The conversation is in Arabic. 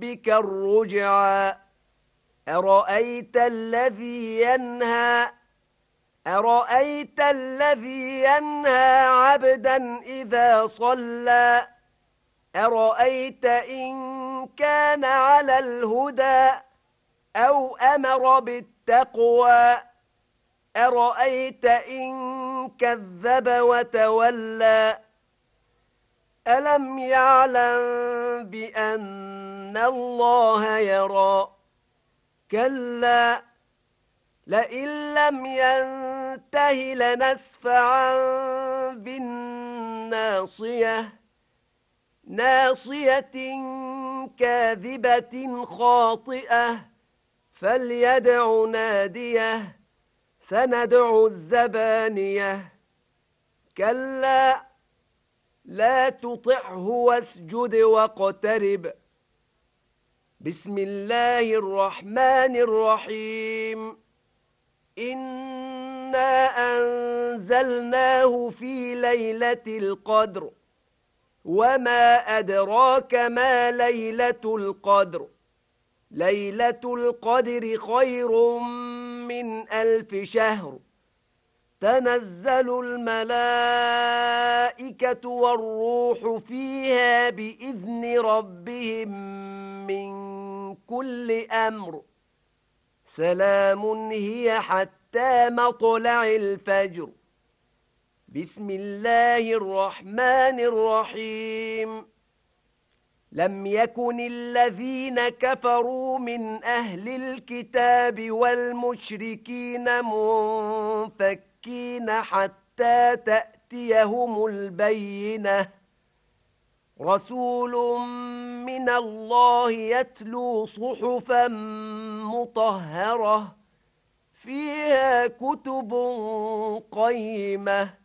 ربك الرجعى أرأيت الذي ينهى أرأيت الذي ينهى عبدا إذا صلى أرأيت إن كان على الهدى أو أمر بالتقوى أرأيت إن كذب وتولى ألم يعلم بأن الله يرى كلا لئن لم ينته لنسفعا بالناصية ناصية كاذبة خاطئة فليدع ناديه سندع الزبانية كلا لا تطعه واسجد واقترب بسم الله الرحمن الرحيم إنا أنزلناه في ليلة القدر وما أدراك ما ليلة القدر ليلة القدر خير من 1000 شهر تنزل الملائكة والروح فيها بإذن ربهم من كل أمر سلام هي حتى مطلع الفجر بسم الله الرحمن الرحيم لم يكن الذين كفروا من أهل الكتاب والمشركين منفكين حتى تأتيهم البينة رسول من الله يتلو صحفا مطهرة فيها كتب قيمة